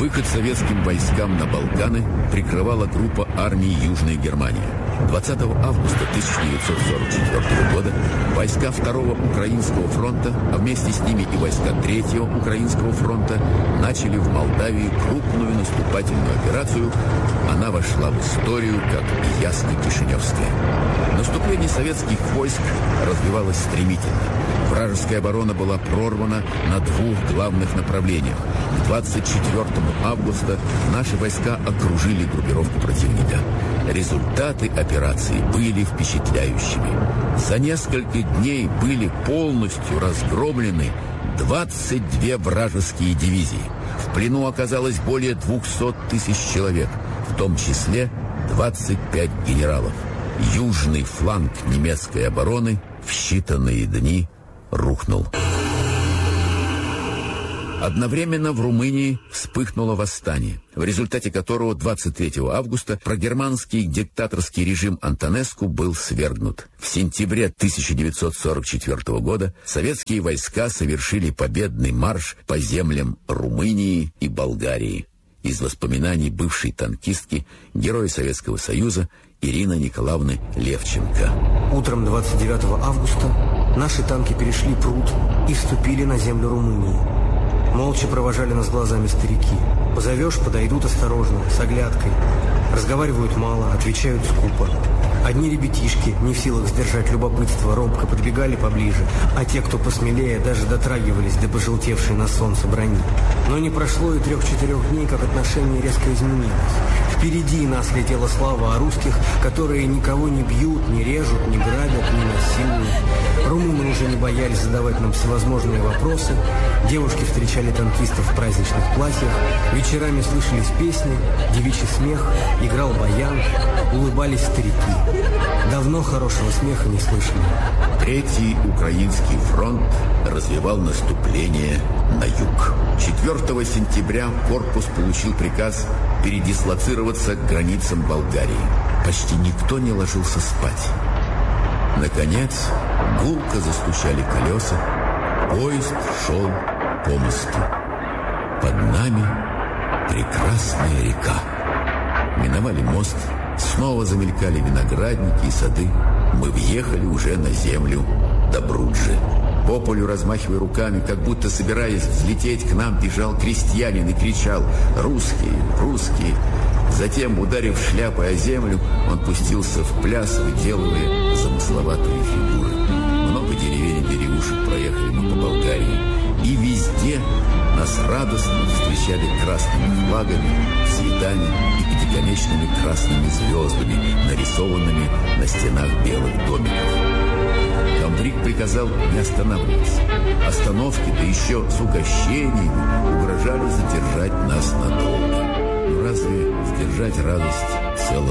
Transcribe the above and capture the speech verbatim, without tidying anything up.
Выход советским войскам на Балканы прикрывала группа армий Южной Германии. двадцатого августа тысяча девятьсот сорок четвёртого года войска второго Украинского фронта, а вместе с ними и войска третьего Украинского фронта начали в Молдавии крупную наступательную операцию. Она вошла в историю как Яско-Кишиневская. Наступление советских войск развивалось стремительно. Вражеская оборона была прорвана на двух главных направлениях. К двадцать четвёртому августа наши войска окружили группировку противника. Результаты операции были впечатляющими. За несколько дней были полностью разгромлены двадцать две вражеские дивизии. В плену оказалось более двухсот тысяч человек, в том числе двадцать пять генералов. Южный фланг немецкой обороны в считанные дни рухнул. Одновременно в Румынии вспыхнуло восстание, в результате которого двадцать третьего августа прогерманский диктаторский режим Антонеску был свергнут. В сентябре тысяча девятьсот сорок четвёртого года советские войска совершили победный марш по землям Румынии и Болгарии. Из воспоминаний бывшей танкистки, героя Советского Союза Ирины Николаевны Левченко. Утром двадцать девятого августа наши танки перешли пруд и вступили на землю Румынии. Молча провожали нас глазами старики. Позовешь, подойдут осторожно, с оглядкой. Разговаривают мало, отвечают скупо. Одни ребятишки, не в силах сдержать любопытство, робко подбегали поближе, а те, кто посмелее, даже дотрагивались до пожелтевшей на солнце брони. Но не прошло и трех-четырех дней, как отношение резко изменилось. Впереди нас летела слава о русских, которые никого не бьют, не режут, не грабят, не насилуют. Румыны уже не боялись задавать нам всевозможные вопросы. Девушки встречали танкистов в праздничных платьях. Вечерами слышались песни, девичий смех, играл баян, улыбались старики. Давно хорошего смеха не слышали. Третий Украинский фронт развивал наступление на юг. четвёртого сентября корпус получил приказ передислоцироваться к границам Болгарии. Почти никто не ложился спать. Наконец, гулко застучали колеса. Поезд шел по мосту. Под нами прекрасная река. Миновали мост, снова замелькали виноградники и сады. Мы въехали уже на землю Добруджи. По полю, размахивая руками, как будто собираясь взлететь, к нам бежал крестьянин и кричал: «Русские! Русские!». Затем, ударив шляпой о землю, он пустился в пляс, выделывая замысловатые фигуры. Много деревень и деревушек проехали мы по Болгарии, и везде нас радостно встречали красными флагами, цветами и пятиконечными красными звездами, нарисованными на стенах белых домиков. Комбриг приказал не останавливаться. Остановки, да еще с угощениями, угрожали задержать нас надолго. Но разве сдержать радость целого